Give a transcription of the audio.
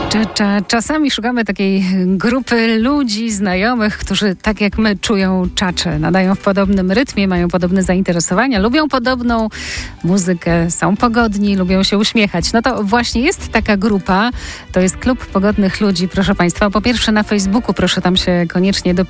Czasami szukamy takiej grupy ludzi, znajomych, którzy tak jak my czują czacze, nadają w podobnym rytmie, mają podobne zainteresowania, lubią podobną muzykę, są pogodni, lubią się uśmiechać. No to właśnie jest taka grupa, to jest Klub Pogodnych Ludzi, proszę Państwa. Po pierwsze na Facebooku, proszę tam się koniecznie